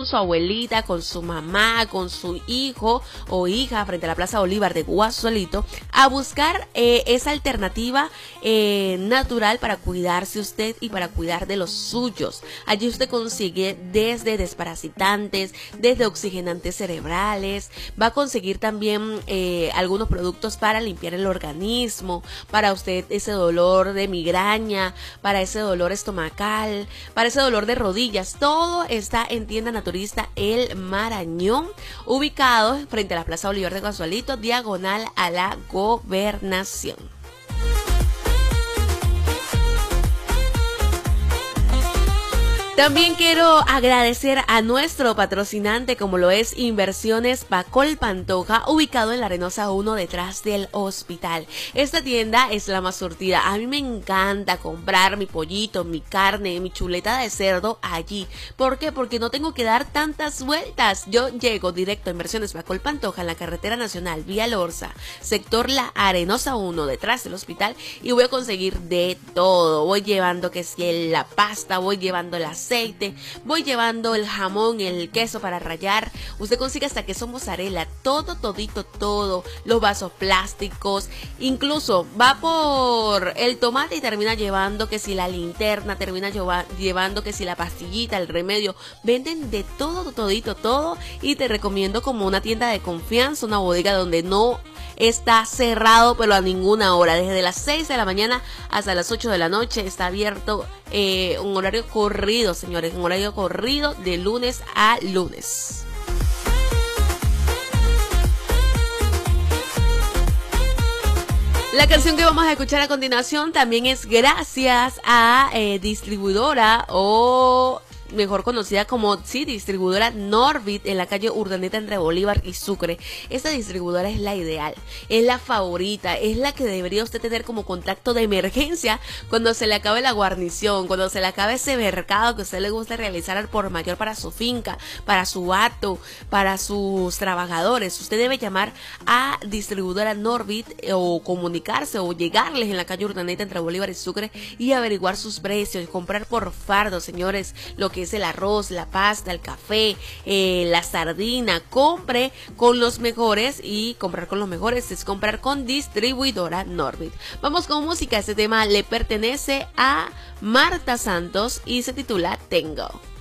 con su abuelita, con su mamá, con su hijo o hija frente a la Plaza Bolívar de Guasolito a buscar esa alternativa natural para cuidarse usted y para cuidar de los suyos. Allí usted consigue desde desparasitantes, desde oxigenantes cerebrales, va a conseguir también algunos productos para limpiar el organismo, para usted ese dolor de migraña, para ese dolor estomacal, para ese dolor de rodillas. Todo está en Tienda Naturista El Marañón, ubicado frente a la Plaza Bolívar de Guasolito, diagonal a la Gobernación. También quiero agradecer a nuestro patrocinante, como lo es Inversiones Pacol Pantoja, ubicado en la Arenosa 1 detrás del hospital. Esta tienda es la más surtida. A mí me encanta comprar mi pollito, mi carne, mi chuleta de cerdo allí. ¿Por qué? Porque no tengo que dar tantas vueltas. Yo llego directo a Inversiones Pacol Pantoja en la carretera nacional Vía Lorza, sector La Arenosa 1 detrás del hospital, y voy a conseguir de todo. Voy llevando que si la pasta, voy llevando las aceite, voy llevando el jamón, el queso para rallar, usted consigue hasta queso mozzarella, todo, los vasos plásticos, incluso va por el tomate y termina llevando que si la linterna, termina llevando que si la pastillita, el remedio, venden de todo, y te recomiendo como una tienda de confianza, una bodega donde no está cerrado pero a ninguna hora, desde las 6 de la mañana hasta las 8 de la noche está abierto, un horario corrido, señores, un horario corrido de lunes a lunes. La canción que vamos a escuchar a continuación también es gracias a distribuidora o mejor conocida como distribuidora Norbit, en la calle Urdaneta entre Bolívar y Sucre. Esta distribuidora es la ideal, es la favorita, es la que debería usted tener como contacto de emergencia cuando se le acabe la guarnición, cuando se le acabe ese mercado que a usted le gusta realizar al por mayor para su finca, para su hato, para sus trabajadores. Usted debe llamar a distribuidora Norbit o comunicarse o llegarles en la calle Urdaneta entre Bolívar y Sucre y averiguar sus precios, comprar por fardo, señores, lo que es el arroz, la pasta, el café, la sardina. Compre con los mejores, y comprar con los mejores es comprar con distribuidora Norbit. Vamos con música. Este tema le pertenece a Marta Santos y se titula Tengo.